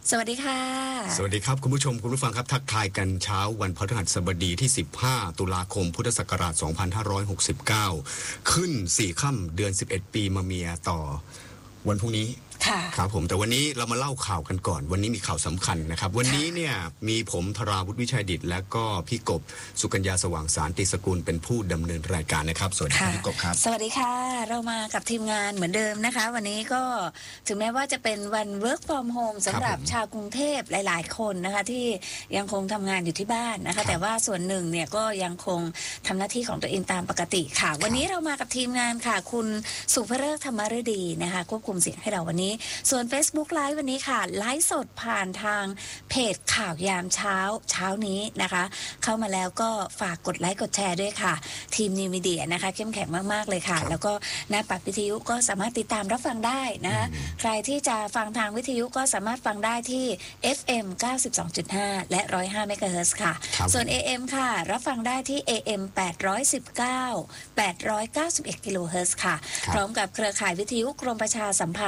สวัสดีค่ะสวัสดีครับคุณผู้ชมคุณผู้ฟังครับทักทายกันเช้าวันพฤหัสบดีที่15ตุลาคมพุทธศักราช2569ขึ้น4ค่ำเดือน11ปีมะเมียต่อวันพรุ่งนี้ครับผมแต่วันนี้เรามาเล่าข่าวกันก่อนวันนี้มีข่าวสำคัญนะครับวันนี้เนี่ยมีผมธราวุฒิวิชัยดิษฐ์และก็พี่กบสุกัญญาสว่างสารติสกุลเป็นผู้ดำเนินรายการนะครับสวัสดีครับพี่กบครับสวัสดีค่ะเรามากับทีมงานเหมือนเดิมนะคะวันนี้ก็ถึงแม้ว่าจะเป็นวัน work from home สำหรับชาวกรุงเทพหลายๆคนนะคะที่ยังคงทำงานอยู่ที่บ้านนะคะแต่ว่าส่วนหนึ่งเนี่ยก็ยังคงทำหน้าที่ของตัวเองตามปกติค่ะวันนี้เรามากับทีมงานค่ะคุณสุภเริกธรรมฤดีนะคะควบคุมเสียงให้เราวันนี้ส่วน Facebook Live วันนี้ค่ะไลฟ์สดผ่านทางเพจข่าวยามเช้านี้นะคะเข้ามาแล้วก็ฝากกดไลค์กดแชร์ด้วยค่ะทีมนิวมีเดียนะคะเข้มแข็งมากๆเลยค่ะแล้วก็หน้าปัดวิทยุก็สามารถติดตามรับฟังได้นะคะใครที่จะฟังทางวิทยุก็สามารถฟังได้ที่ FM 92.5 และ 105 เมกะเฮิรตซ์ค่ะส่วน AM ค่ะรับฟังได้ที่ AM 819 891 กิโลเฮิรตซ์ค่ะพร้อมกับเครือข่ายวิทยุกรมประชาสัมพันธ์